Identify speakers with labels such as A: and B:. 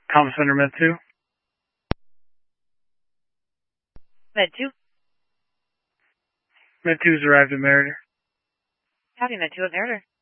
A: Comm Center Med 2.
B: Med 2.
A: Med 2's arrived at Meritor.
B: Copy, Med 2 at Meritor.